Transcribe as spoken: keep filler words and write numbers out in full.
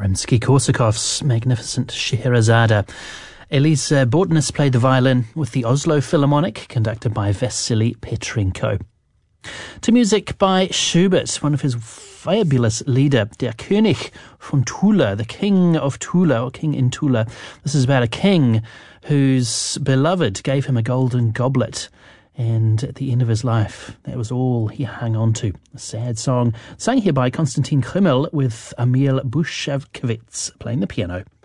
Rimsky-Korsakov's magnificent Scheherazade. Elise Bortnes played the violin with the Oslo Philharmonic, conducted by Vasily Petrenko. To music by Schubert, one of his fabulous lieder, Der König von Tula, the King of Tula, or King in Tula. This is about a king whose beloved gave him a golden goblet, and at the end of his life, that was all he hung on to. A sad song, sung here by Konstantin Krimmel with Emil Bushavkowitz playing the piano.